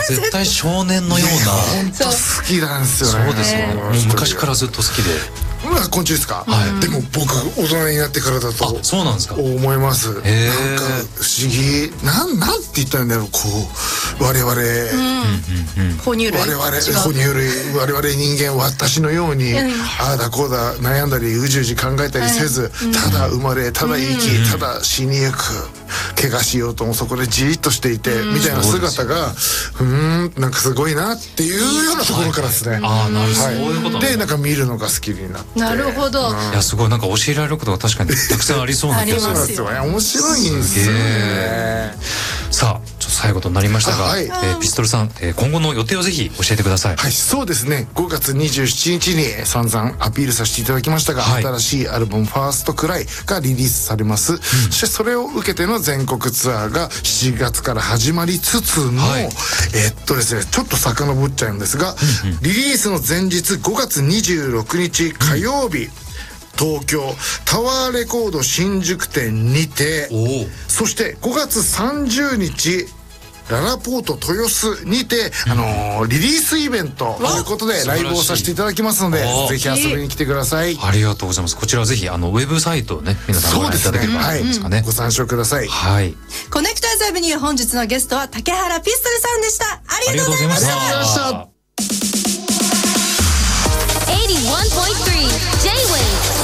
絶対少年のような。 本当好きなんですよね。 そうですよね。もう昔からずっと好きで。 昆虫ですか。 はい。 でも僕大人になってからだと。 そうなんですか。 思います。なんか不思議。なんて言ったらいいんだろう。こう我々 哺乳類。 我々人間私のようにああだこうだ悩んだりうじうじ考えたりせず、ただ生まれただ生きただ死にゆく。怪我しようともそこでじーっとしていてみたいな姿がなんかすごいなっていうようなところからですね。 ああ、なるほど。そういうことでなんか見るのが好きになって。 なるほど。 いやすごいなんか教えられることが確かにたくさんありそうな気がする。 そうなんですよね。面白いんですよね。 さあちょっと最後となりましたが、ピストルさん、今後の予定をぜひ教えてください。 はい、そうですね。5月27日に散々アピールさせていただきましたが、新しいアルバムファーストクライがリリースされます。そしてそれを受けての全国ツアーが7月から始まりつつも、ですね、ちょっと遡っちゃうんですが、リリースの前日5月26日火曜日、東京タワーレコード新宿店にて、そして5月30日ララポート豊洲にて、リリースイベントということでライブをさせていただきますので、ぜひ遊びに来てください。 ありがとうございます。こちらはぜひウェブサイトをね、皆さんご覧いただければいいですかね。 ご参照くだささい。 はい。 コネクターズアベニュー、本日のゲストは竹原ピストルさんでした。ありがとうございました。 ありがとうございました。 81.3 J-Wave